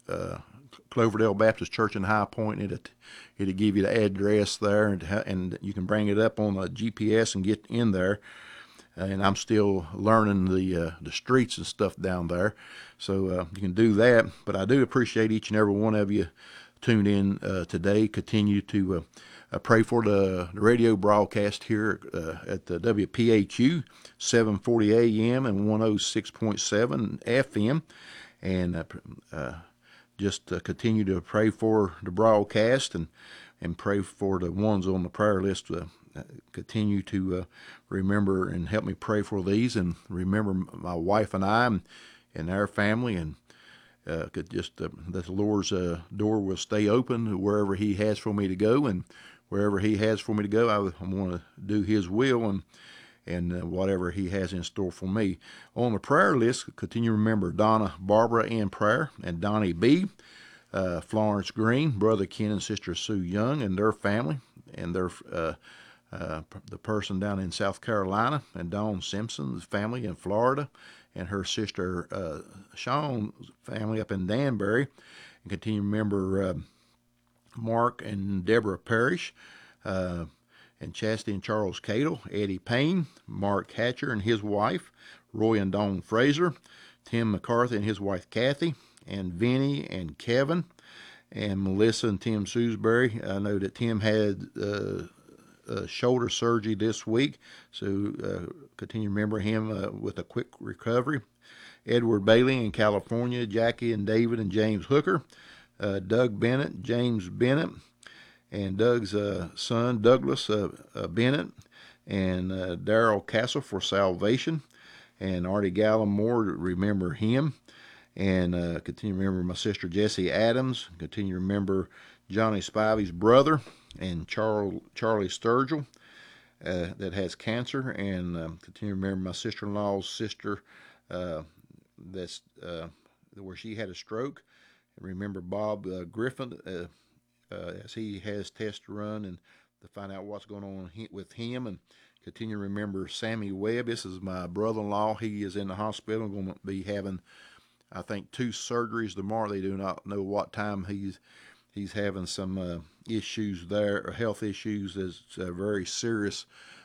Cloverdale Baptist Church in High Point. It'll give you the address there, and you can bring it up on a GPS and get in there. And I'm still learning the streets and stuff down there, so you can do that. But I do appreciate each and every one of you tuned in today. Continue to pray for the radio broadcast here at the WPHU 740 AM and 106.7 FM, and just continue to pray for the broadcast and pray for the ones on the prayer list. Continue to remember and help me pray for these, and remember my wife and I and our family, and that the Lord's door will stay open wherever He has for me to go, and wherever He has for me to go, I want to do His will and whatever He has in store for me. On the prayer list, continue to remember Donna Barbara in prayer, and Donnie B., Florence Green, Brother Ken and Sister Sue Young and their family, and their the person down in South Carolina, and Dawn Simpson's family in Florida, and her sister Sean's family up in Danbury. And continue to remember Mark and Deborah Parrish, and Chastity and Charles Cadle, Eddie Payne, Mark Hatcher and his wife, Roy and Dawn Fraser, Tim McCarthy and his wife Kathy, and Vinny and Kevin, and Melissa and Tim Sewsbury. I know that Tim had shoulder surgery this week, so continue to remember him with a quick recovery. Edward Bailey in California, Jackie and David and James Hooker, Doug Bennett, James Bennett, and Doug's son Douglas Bennett, and Darrell Castle for salvation, and Artie Gallimore, remember him, and continue to remember my sister Jessie Adams, continue to remember Johnny Spivey's brother, and Charlie Sturgill that has cancer, and continue to remember my sister-in-law's sister that's where she had a stroke. And remember Bob Griffin as he has tests to run and to find out what's going on with him, and continue to remember Sammy Webb. This is my brother-in-law. He is in the hospital, going to be having, I think, 2 surgeries tomorrow. They do not know what time he's having some issues there, health issues. It's very serious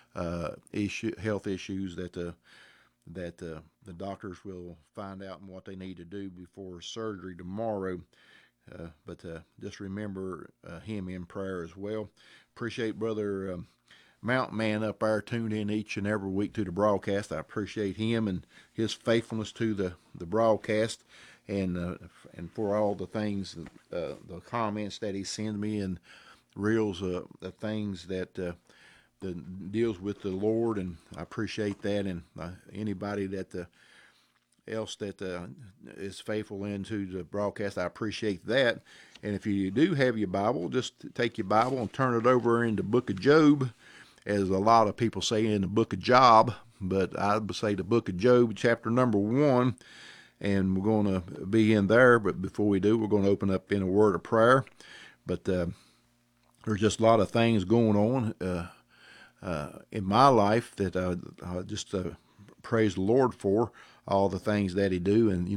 health issues that the doctors will find out and what they need to do before surgery tomorrow. But just remember him in prayer as well. Appreciate Brother Mountain Man up there tuned in each and every week to the broadcast. I appreciate him and his faithfulness to the broadcast, and for all the things, the comments that he sends me, and reels of things that deals with the Lord, and I appreciate that. And anybody that else that is faithful into the broadcast, I appreciate that. And if you do have your Bible, just take your Bible and turn it over in the book of Job, as a lot of people say in the book of Job, but I would say the book of Job, chapter number 1, and we're going to be in there. But before we do, we're going to open up in a word of prayer. But there's just a lot of things going on in my life that I just praise the Lord for, all the things that He do. And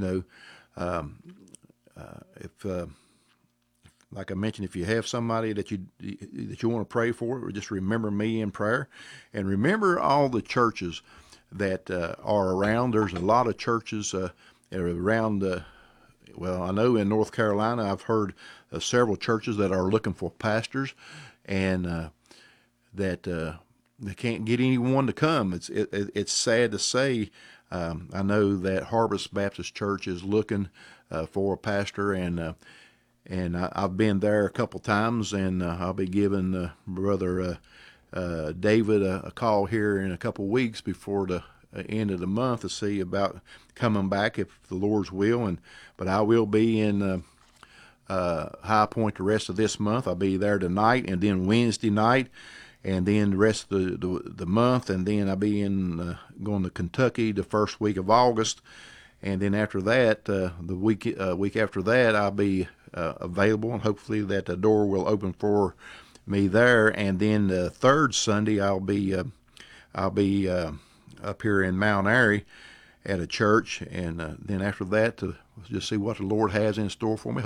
if like I mentioned, if you have somebody that you want to pray for, just remember me in prayer, and remember all the churches that are around. There's a lot of churches around. Well, I know in North Carolina, I've heard several churches that are looking for pastors, and that they can't get anyone to come. It's sad to say. I know that Harvest Baptist Church is looking for a pastor, and I've been there a couple times, and I'll be giving Brother David a call here in a couple weeks before the end of the month to see about coming back if the Lord's will. But I will be in High Point the rest of this month. I'll be there tonight, and then Wednesday night, and then the rest of the month, and then I'll be going to Kentucky the first week of August, and then after that, the week after that, I'll be available, and hopefully that the door will open for me there. And then the third Sunday, I'll be up here in Mount Airy at a church, and then after that, to just see what the Lord has in store for me.